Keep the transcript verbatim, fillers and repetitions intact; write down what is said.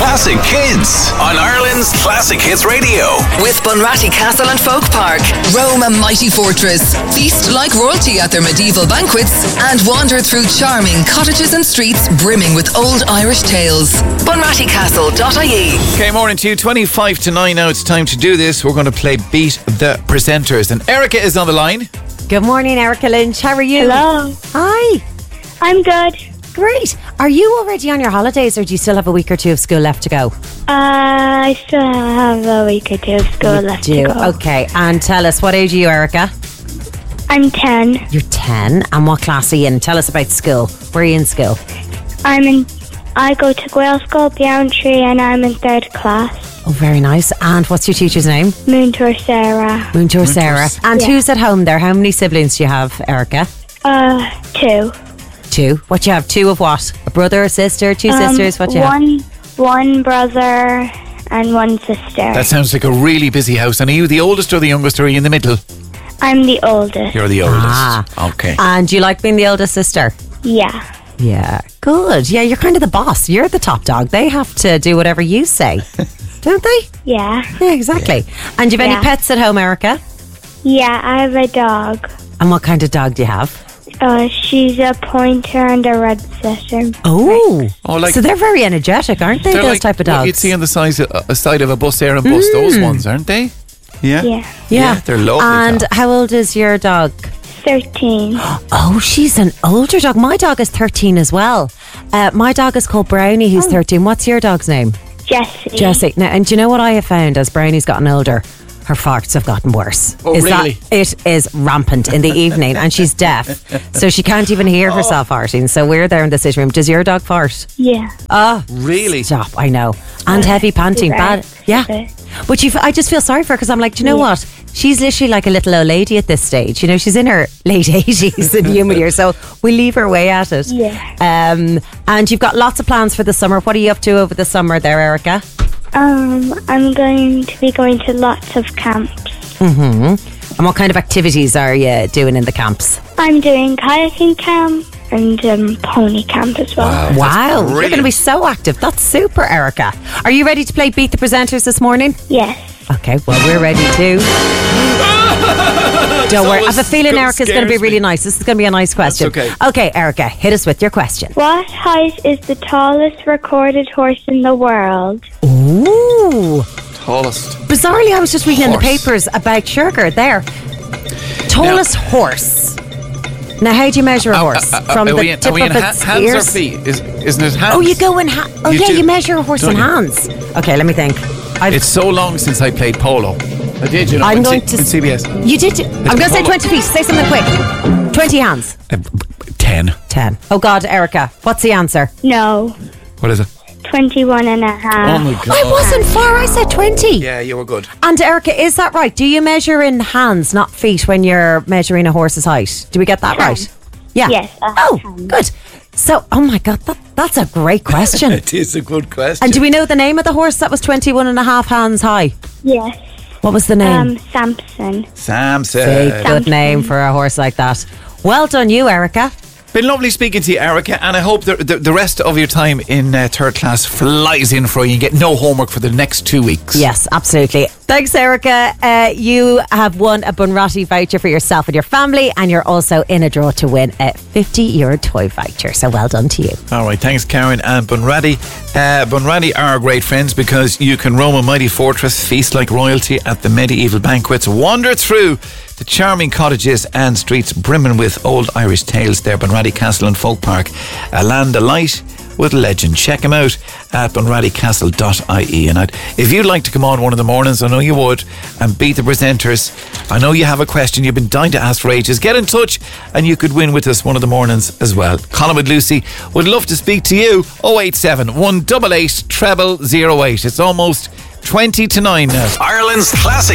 Classic Kids on Ireland's Classic Hits Radio. With Bunratty Castle and Folk Park. Roam a mighty fortress. Feast like royalty at their medieval banquets. And wander through charming cottages and streets brimming with old Irish tales. bunratty castle dot I E. Okay, morning to you. twenty-five to nine now. It's time to do this. We're going to play Beat the Presenters. And Erica is on the line. Good morning, Erica Lynch. How are you? Hello. Hi. I'm good. Great. Are you already on your holidays, or do you still have a week or two of school left to go? Uh, I still have a week or two of school You left do. to go. Okay. And tell us, what age are you, Erica? I'm ten. You're ten. And what class are you in? Tell us about school. Where are you in school? I'm in. I go to Gael School, Bowntry, and I'm in third class. Oh, very nice. And what's your teacher's name? Moontour Sarah. Moontour Sarah. And Yeah. who's at home there? How many siblings do you have, Erica? Uh, two. Two. What do you have? Two of what? A brother, a sister, two Um, sisters? What do you have? one, one brother and one sister. That sounds like a really busy house. And are you the oldest or the youngest, or are you in the middle? I'm the oldest. You're the oldest. Ah. Okay. And do you like being the oldest sister? Yeah. Yeah. Good. Yeah, you're kind of the boss. You're the top dog. They have to do whatever you say. Don't they? Yeah. Yeah, exactly. And do you have Yeah. any pets at home, Erica? Yeah, I have a dog. And what kind of dog do you have? Uh, she's a pointer and a red setter. Oh. Oh, like- so they're very energetic, aren't they, They're those like type of what dogs? you'd see on the side of, uh, side of a bus there and bus. Those ones, aren't they? Yeah. Yeah. yeah. they're lovely And dogs. how old is your dog? thirteen. Oh, she's an older dog. My dog is thirteen as well. Uh, my dog is called Brownie, who's thirteen. What's your dog's name? Jessie. Jessie. Now, and do you know what I have found as Brownie's gotten older? Her farts have gotten worse. Oh, is really? That, it is rampant in the evening, and she's deaf, so she can't even hear herself farting. So we're there in the sitting room. Does your dog fart? Yeah. Oh, Really? stop! I know. And heavy panting, bad. Yeah. But you, I just feel sorry for her because I'm like, do you know Yeah. what? She's literally like a little old lady at this stage. You know, she's in her late eighties in human years, so we leave her way at it. Yeah. Um, and you've got lots of plans for the summer. What are you up to over the summer there, Erica? Um, I'm going to be going to lots of camps. And what kind of activities are you doing in the camps? I'm doing kayaking camp and um, pony camp as well. Wow, you're brilliant. going to be so active. That's super, Erica. Are you ready to play Beat the Presenters this morning? Yes. Okay, well, we're ready to. Don't worry. I have a feeling always Erica's going to be scares really me. nice. This is going to be a nice question. okay. Okay, Erica, hit us with your question. What height is the tallest recorded horse in the world? Ooh. Tallest. Bizarrely, I was just reading in the Horse. papers about sugar there. Tallest horse. Now, how do you measure a horse? Uh, uh, From are the we in, tip are we in of ha- its hands ears? or feet? Is, isn't it hands? Oh, you go in ha- Oh, You yeah, do. you measure a horse Don't in you? hands. Okay, let me think. I've, It's so long since I played polo. I did, you know, I'm in, going C- to in C B S. You did. I'm going to say polo. twenty feet. Say something quick. twenty hands. Uh, b- b- Ten. ten. Oh, God, Erica. What's the answer? No. What is it? twenty-one and a half. Oh my God. I wasn't far. I said twenty. Yeah, you were good. And Erica, is that right? Do you measure in hands, not feet, when you're measuring a horse's height? Do we get that right? Yeah. Yes, uh, Oh, hands. good. So, oh my God, that, that's a great question. It is a good question. And do we know the name of the horse that was twenty-one and a half hands high? Yes. What was the name? Um, Samson. Samson. Big, good name for a horse like that. Well done, you, Erica. Been lovely speaking to you, Erica, and I hope the, the, the rest of your time in uh, third class flies in for you. You get no homework for the next two weeks. Yes, absolutely. Thanks, Erica. Uh, you have won a Bunratty voucher for yourself and your family, and you're also in a draw to win a fifty euro toy voucher. So well done to you. All right, thanks, Karen and Bunratty. Uh, Bunratty are great friends because you can roam a mighty fortress, feast like royalty at the medieval banquets, wander through the charming cottages and streets brimming with old Irish tales there. Bunratty Castle and Folk Park, a land alight with legend. Check them out at bunratty castle dot I E. And I'd, if you'd like to come on one of the mornings, I know you would, and beat the presenters, I know you have a question you've been dying to ask for ages, get in touch and you could win with us one of the mornings as well. Colin with Lucy would love to speak to you. oh eight seven, one eight eight, treble zero eight. It's almost twenty to nine now. Ireland's Classic